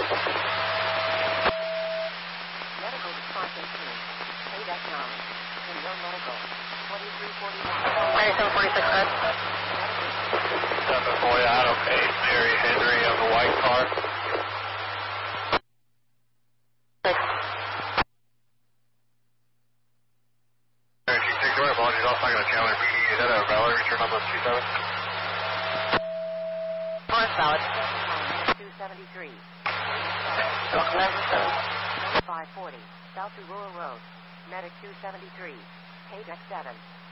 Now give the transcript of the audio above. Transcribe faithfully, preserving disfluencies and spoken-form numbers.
Medical response eighteen. Payback nine. In your medical. twenty-three forty-one. twenty-seven forty-six, good. seven forty, Adam eight, Mary Henry of the white car. Six. Mary two six, your apologies, also not going to challenge P E. Is that a valid return on those two seven? Four valid. two seventy-three. Welcome, five forty. South Aurora Road. Medic two seventy-three. Paydeck seven.